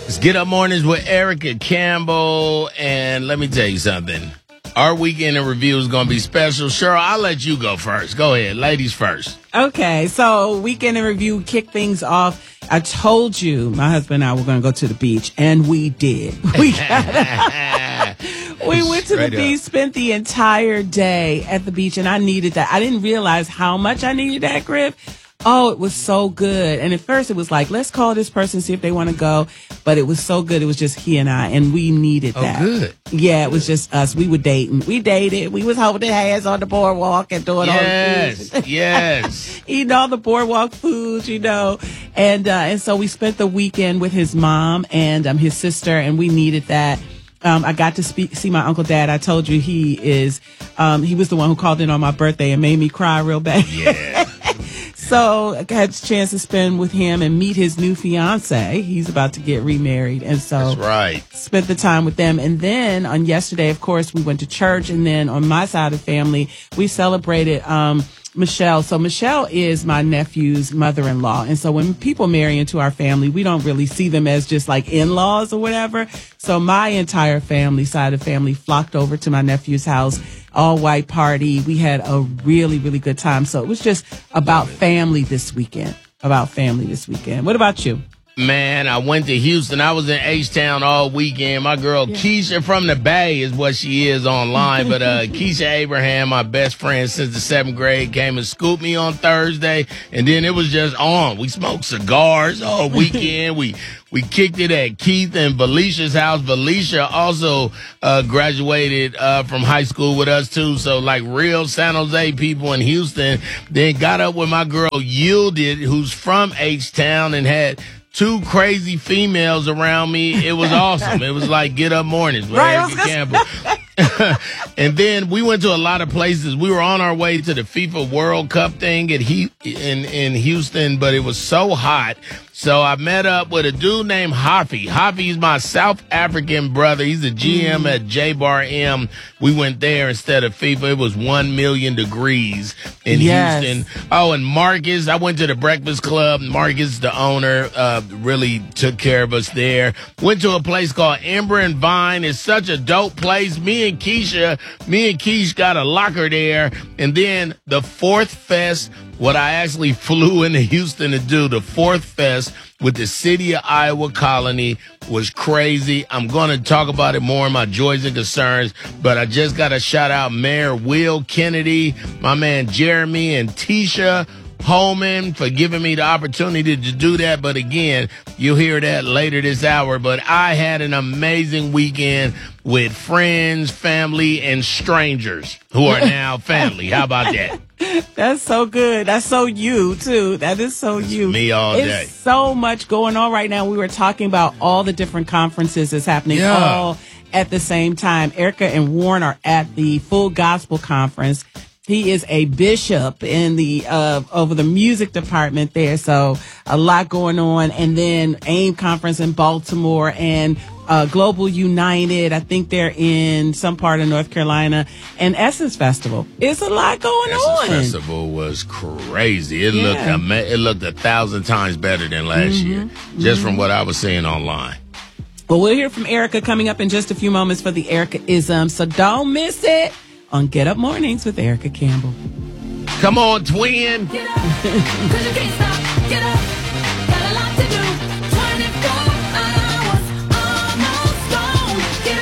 It's Get Up Mornings with Erica Campbell, and let me tell you something. Our weekend in review is going to be special. Cheryl, I'll let you go first. Go ahead. Ladies first. Okay, so weekend in review, kick things off. I told you my husband and I were going to go to the beach, and we did. We went to the beach, spent the entire day at the beach, and I needed that. I didn't realize how much I needed that, Griff. Oh, it was so good. And at first it was like, let's call this person, see if they want to go. But it was so good. It was just he and I, and we needed that. Oh, good. Yeah, it was just us. We were dating. We dated. We was holding hands on the boardwalk and doing all the things. Yes. Eating all the boardwalk foods, you know. And so we spent the weekend with his mom and his sister, and we needed that. I got to see my Uncle Dad. I told you he was the one who called in on my birthday and made me cry real bad. Yeah. So I had a chance to spend with him and meet his new fiance. He's about to get remarried. And so that's right. Spent the time with them. And then on yesterday, of course, we went to church. And then on my side of the family, we celebrated Michelle. So Michelle is my nephew's mother-in-law. And so when people marry into our family, we don't really see them as just like in-laws or whatever. So my entire family, side of the family, flocked over to my nephew's house, all white party. We had a really, really good time. So it was just about family this weekend. What about you? Man, I went to Houston. I was in H-Town all weekend. My girl Keisha from the Bay is what she is online. But Keisha Abraham, my best friend since the 7th grade, came and scooped me on Thursday. And then it was just on. We smoked cigars all weekend. We kicked it at Keith and Valicia's house. Valicia also graduated from high school with us, too. So, like, real San Jose people in Houston. Then got up with my girl Yielded, who's from H-Town, and had 2 crazy females around me. It was awesome. It was like Get Up Mornings with Erica Campbell. And then we went to a lot of places. We were on our way to the FIFA World Cup thing in Houston, but it was so hot. So I met up with a dude named Hafi. Hafi is my South African brother. He's the GM at J-Bar M. We went there instead of FIFA. It was 1 million degrees in Houston. Oh, and Marcus, I went to the Breakfast Club. Marcus, the owner, really took care of us there. Went to a place called Ember and Vine. It's such a dope place. Me and Keish got a locker there. And then the Fourth Fest, what I actually flew into Houston to do, the Fourth Fest with the City of Iowa Colony was crazy. I'm going to talk about it more in my joys and concerns, but I just got to shout out Mayor Will Kennedy, my man Jeremy, and Tisha Holman for giving me the opportunity to do that. But again, you'll hear that later this hour. But I had an amazing weekend with friends, family, and strangers who are now family. How about that? That's so good. That's so you, too. That is so you. Me all day. There's so much going on right now. We were talking about all the different conferences that's happening all at the same time. Erica and Warren are at the Full Gospel Conference. He is a bishop in the over the music department there, so a lot going on. And then AIM conference in Baltimore and Global United. I think they're in some part of North Carolina. And Essence Festival. It's a lot going on. Essence Festival was crazy. It looked 1,000 times better than last year, just from what I was seeing online. Well, we'll hear from Erica coming up in just a few moments for the Erica-ism, so don't miss it on Get Up Mornings with Erica Campbell. Come on, twin. Get up, 'cause you can't stop. Get up, got a lot to do. 24 hours, almost gone.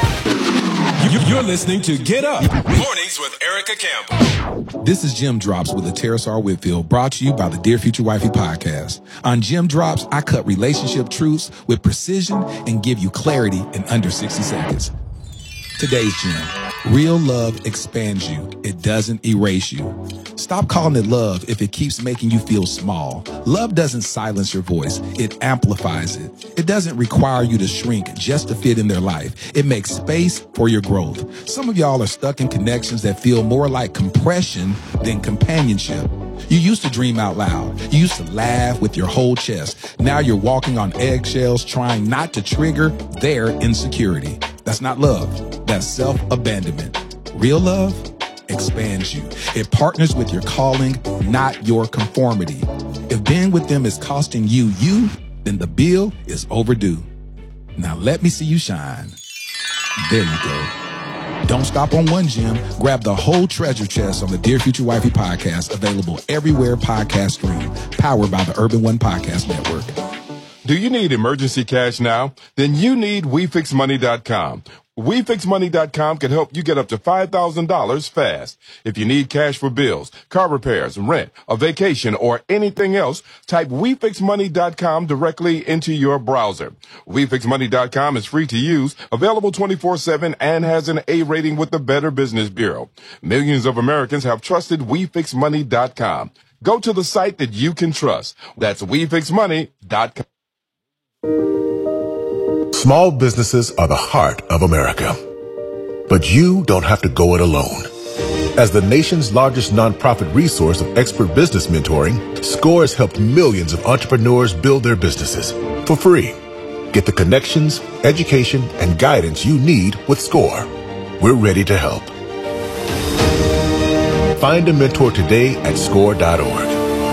Get up. You're listening to Get Up Mornings with Erica Campbell. This is Jim Drops with Terrace R. Whitfield, brought to you by the Dear Future Wifey podcast. On Jim Drops, I cut relationship truths with precision and give you clarity in under 60 seconds. Today's gem. Real love expands you. It doesn't erase you. Stop calling it love if it keeps making you feel small. Love doesn't silence your voice. It amplifies it. It doesn't require you to shrink just to fit in their life. It makes space for your growth. Some of y'all are stuck in connections that feel more like compression than companionship. You used to dream out loud. You used to laugh with your whole chest. Now you're walking on eggshells trying not to trigger their insecurity. That's not love. That's self-abandonment. Real love expands you. It partners with your calling, not your conformity. If being with them is costing you, then the bill is overdue. Now let me see you shine. There you go. Don't stop on one gem. Grab the whole treasure chest on the Dear Future Wifey podcast, available everywhere podcasts stream, powered by the Urban One Podcast Network. Do you need emergency cash now? Then you need WeFixMoney.com. WeFixMoney.com can help you get up to $5,000 fast. If you need cash for bills, car repairs, rent, a vacation, or anything else, type WeFixMoney.com directly into your browser. WeFixMoney.com is free to use, available 24/7, and has an A rating with the Better Business Bureau. Millions of Americans have trusted WeFixMoney.com. Go to the site that you can trust. That's WeFixMoney.com. Small businesses are the heart of America. But you don't have to go it alone. As the nation's largest nonprofit resource of expert business mentoring, SCORE has helped millions of entrepreneurs build their businesses for free. Get the connections, education, and guidance you need with SCORE. We're ready to help. Find a mentor today at score.org.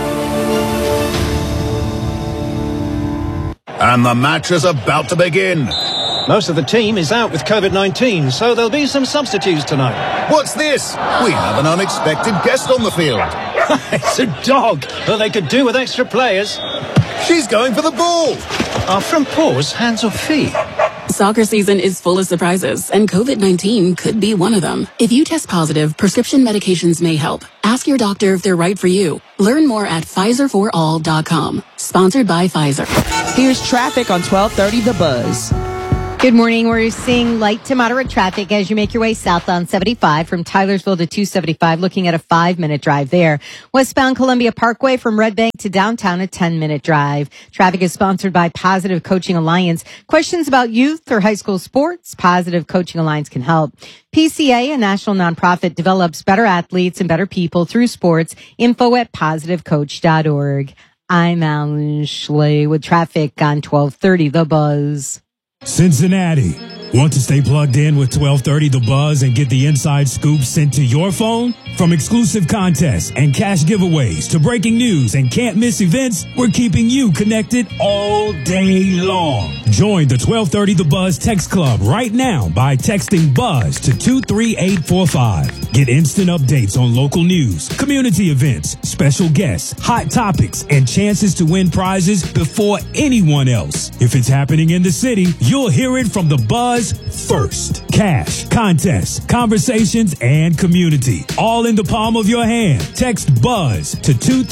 And the match is about to begin. Most of the team is out with COVID-19, so there'll be some substitutes tonight. What's this? We have an unexpected guest on the field. It's a dog, but they could do with extra players. She's going for the ball. Are front paws hands or feet? Soccer season is full of surprises, and COVID-19 could be one of them. If you test positive, prescription medications may help. Ask your doctor if they're right for you. Learn more at PfizerForAll.com. Sponsored by Pfizer. Here's traffic on 1230 The Buzz. Good morning. We're seeing light to moderate traffic as you make your way south on 75 from Tylersville to 275, looking at a 5-minute drive there. Westbound Columbia Parkway from Red Bank to downtown, a 10-minute drive. Traffic is sponsored by Positive Coaching Alliance. Questions about youth or high school sports? Positive Coaching Alliance can help. PCA, a national nonprofit, develops better athletes and better people through sports. Info at positivecoach.org. I'm Alan Schley with traffic on 1230 The Buzz. Cincinnati. Want to stay plugged in with 1230 The Buzz and get the inside scoop sent to your phone? From exclusive contests and cash giveaways to breaking news and can't miss events, we're keeping you connected all day long. Join the 1230 The Buzz text club right now by texting BUZZ to 23845. Get instant updates on local news, community events, special guests, hot topics, and chances to win prizes before anyone else. If it's happening in the city, you'll hear it from The Buzz first. Cash, contests, conversations, and community. All in the palm of your hand. Text BUZZ to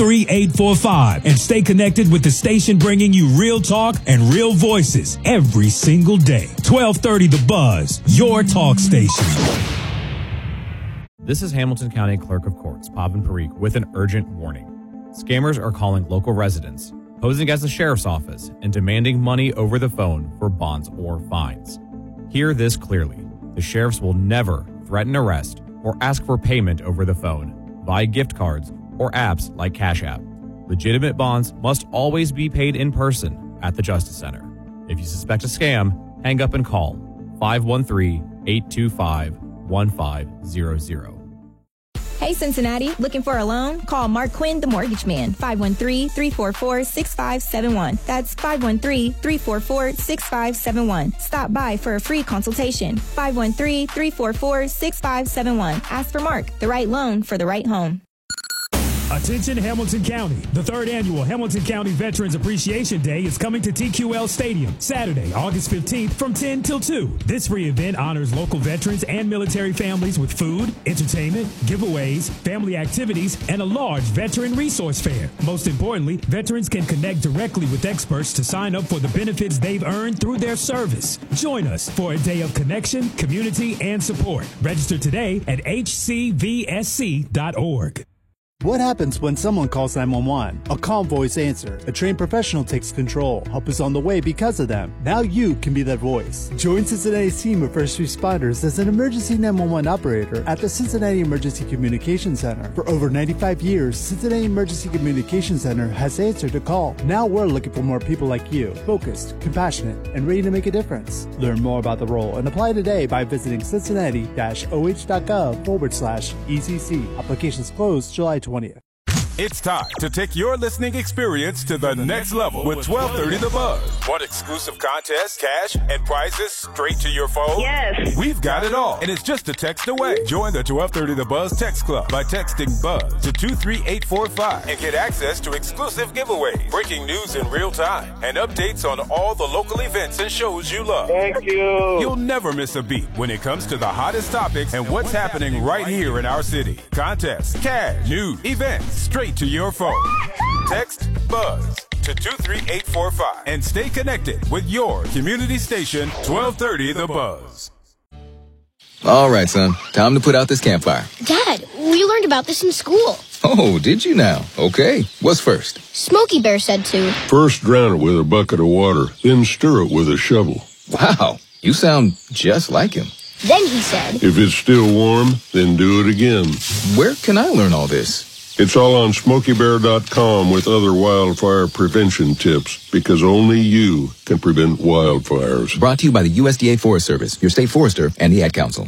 23845 and stay connected with the station bringing you real talk and real voices every single day. 1230 The Buzz, your talk station. This is Hamilton County Clerk of Courts, Pavan Parikh, with an urgent warning. Scammers are calling local residents, posing as the sheriff's office, and demanding money over the phone for bonds or fines. Hear this clearly. The sheriffs will never threaten arrest or ask for payment over the phone, via gift cards, or apps like Cash App. Legitimate bonds must always be paid in person at the Justice Center. If you suspect a scam, hang up and call 513-825-1500. Hey Cincinnati, looking for a loan? Call Mark Quinn, the Mortgage Man, 513-344-6571. That's 513-344-6571. Stop by for a free consultation. 513-344-6571. Ask for Mark, the right loan for the right home. Attention Hamilton County. The third annual Hamilton County Veterans Appreciation Day is coming to TQL Stadium Saturday, August 15th from 10 till 2. This free event honors local veterans and military families with food, entertainment, giveaways, family activities, and a large veteran resource fair. Most importantly, veterans can connect directly with experts to sign up for the benefits they've earned through their service. Join us for a day of connection, community, and support. Register today at hcvsc.org. What happens when someone calls 911? A calm voice answer. A trained professional takes control. Help is on the way because of them. Now you can be that voice. Join Cincinnati's team of first responders as an emergency 911 operator at the Cincinnati Emergency Communication Center. For over 95 years, Cincinnati Emergency Communication Center has answered a call. Now we're looking for more people like you, focused, compassionate, and ready to make a difference. Learn more about the role and apply today by visiting cincinnati-oh.gov/ECC. Applications closed July 20th. It's time to take your listening experience to the next level with 1230 The Buzz. Want exclusive contests, cash, and prizes straight to your phone? Yes. We've got it all, and it's just a text away. Join the 1230 The Buzz text club by texting BUZZ to 23845 and get access to exclusive giveaways, breaking news in real time, and updates on all the local events and shows you love. Thank you. You'll never miss a beat when it comes to the hottest topics and what's happening right here in our city. Contests, cash, news, events, straight to your phone. Text BUZZ to 23845 and stay connected with your community station, 1230 The Buzz. All right, son. Time to put out this campfire. Dad, we learned about this in school. Oh, did you now? Okay. What's first? Smokey Bear said to. First drown it with a bucket of water, then stir it with a shovel. Wow. You sound just like him. Then he said. If it's still warm, then do it again. Where can I learn all this? It's all on SmokeyBear.com with other wildfire prevention tips, because only you can prevent wildfires. Brought to you by the USDA Forest Service, your state forester, and the Ad Council.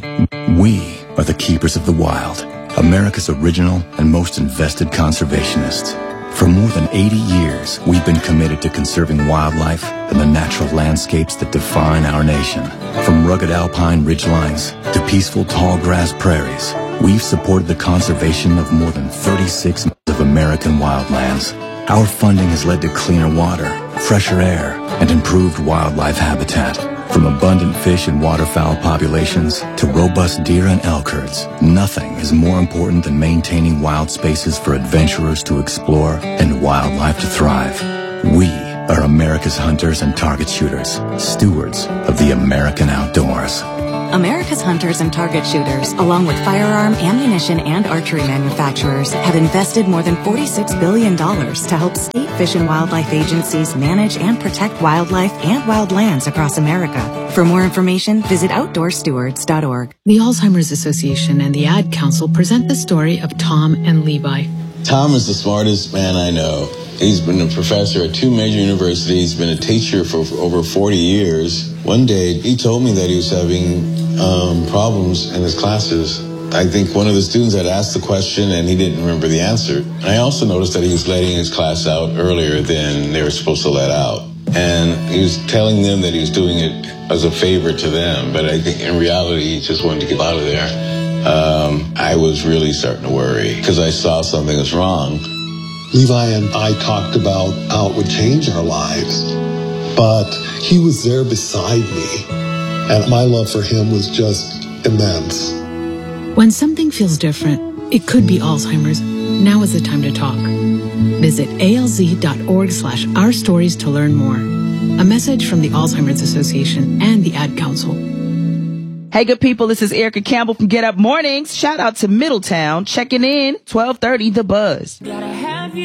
We are the keepers of the wild, America's original and most invested conservationists. For more than 80 years, we've been committed to conserving wildlife and the natural landscapes that define our nation. From rugged alpine ridgelines to peaceful tall grass prairies, we've supported the conservation of more than 36 of American wildlands. Our funding has led to cleaner water, fresher air, and improved wildlife habitat. From abundant fish and waterfowl populations to robust deer and elk herds, nothing is more important than maintaining wild spaces for adventurers to explore and wildlife to thrive. We are America's hunters and target shooters, stewards of the American outdoors. America's hunters and target shooters, along with firearm, ammunition, and archery manufacturers, have invested more than $46 billion to help state fish and wildlife agencies manage and protect wildlife and wildlands across America. For more information, visit OutdoorStewards.org. The Alzheimer's Association and the Ad Council present the story of Tom and Levi. Tom is the smartest man I know. He's been a professor at 2 major universities, been a teacher for over 40 years. One day, he told me that he was having problems in his classes. I think one of the students had asked the question and he didn't remember the answer. And I also noticed that he was letting his class out earlier than they were supposed to let out. And he was telling them that he was doing it as a favor to them, but I think in reality, he just wanted to get out of there. I was really starting to worry because I saw something was wrong. Levi and I talked about how it would change our lives, but he was there beside me, and my love for him was just immense. When something feels different, it could be Alzheimer's. Now is the time to talk. Visit alz.org/ourstories to learn more. A message from the Alzheimer's Association and the Ad Council. Hey, good people, this is Erica Campbell from Get Up Mornings. Shout out to Middletown, checking in, 1230 The Buzz.